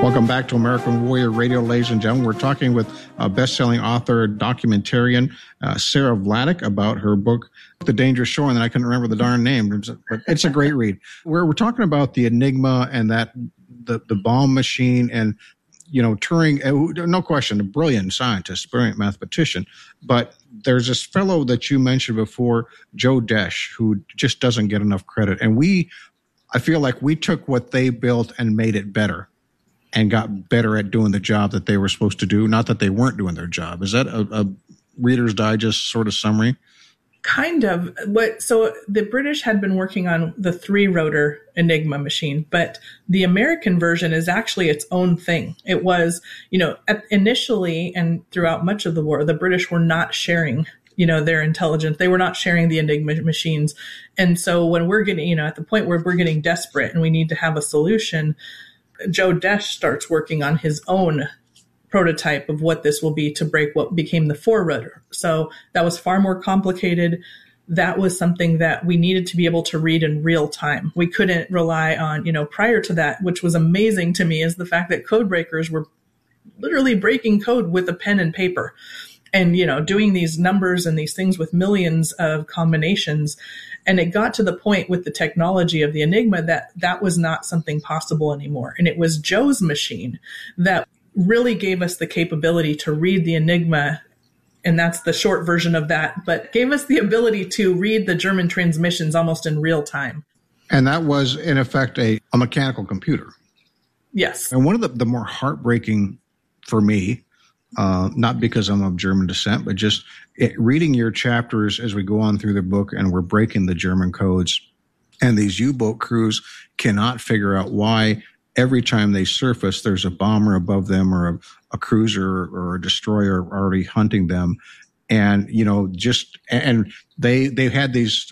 Welcome back to American Warrior Radio, ladies and gentlemen. We're talking with best-selling author, documentarian Sarah Vladeck about her book, The Dangerous Shore, and I couldn't remember the darn name, but it's a great read. We're talking about the Enigma and that the bomb machine, and Turing, no question, a brilliant scientist, brilliant mathematician. But there's this fellow that you mentioned before, Joe Desch, who just doesn't get enough credit. And I feel like we took what they built and made it better, and got better at doing the job that they were supposed to do. Not that they weren't doing their job. Is that a Reader's Digest sort of summary? Kind of. So the British had been working on the 3-rotor Enigma machine, but the American version is actually its own thing. It was, initially and throughout much of the war, the British were not sharing their intelligence. They were not sharing the Enigma machines. And so when we're getting, at the point where we're getting desperate and we need to have a solution, Joe Desch starts working on his own prototype of what this will be to break what became the 4-rotor. So that was far more complicated. That was something that we needed to be able to read in real time. We couldn't rely on, prior to that, which was amazing to me, is the fact that code breakers were literally breaking code with a pen and paper and, doing these numbers and these things with millions of combinations. And it got to the point with the technology of the Enigma that was not something possible anymore. And it was Joe's machine that really gave us the capability to read the Enigma. And that's the short version of that, but gave us the ability to read the German transmissions almost in real time. And that was, in effect, a mechanical computer. Yes. And one of the more heartbreaking for me, not because I'm of German descent, but just reading your chapters as we go on through the book and we're breaking the German codes, and these U-boat crews cannot figure out why every time they surface, there's a bomber above them or a cruiser or a destroyer already hunting them. And, and they had these,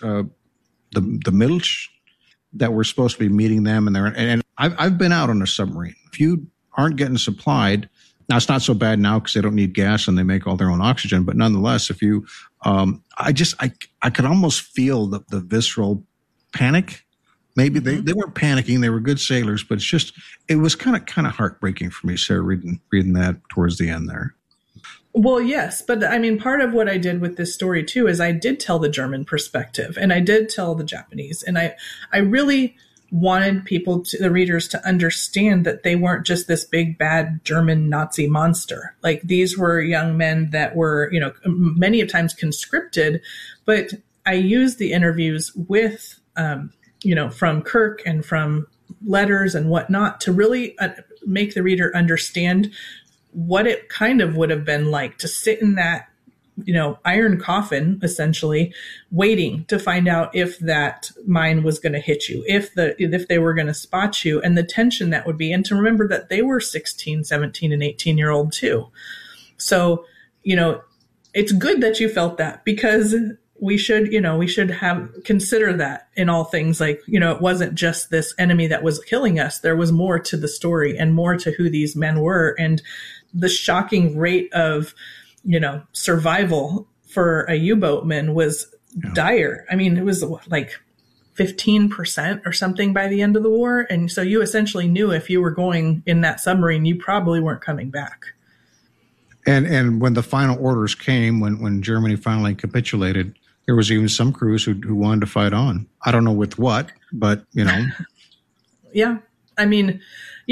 the Milch that were supposed to be meeting them. And I've been out on a submarine. If you aren't getting supplied, now, it's not so bad now because they don't need gas and they make all their own oxygen. But nonetheless, if you, I could almost feel the visceral panic. Maybe they weren't panicking. They were good sailors, but it was kind of heartbreaking for me, Sarah, reading that towards the end there. Well, yes. But I mean, part of what I did with this story, too, is I did tell the German perspective and I did tell the Japanese. And I really wanted the readers to understand that they weren't just this big, bad German Nazi monster. Like, these were young men that were, many of times conscripted. But I used the interviews with, from Kirk and from letters and whatnot to really make the reader understand what it kind of would have been like to sit in that, iron coffin, essentially, waiting to find out if that mine was going to hit you, if they were going to spot you, and the tension that would be. And to remember that they were 16, 17, and 18-year-old too. So, it's good that you felt that, because we should consider that in all things. Like, it wasn't just this enemy that was killing us. There was more to the story and more to who these men were. And the shocking rate of, survival for a U-boatman was dire. I mean, it was like 15% or something by the end of the war. And so you essentially knew if you were going in that submarine, you probably weren't coming back. And when the final orders came, when Germany finally capitulated, there was even some crews who wanted to fight on. I don't know with what, but, Yeah. I mean,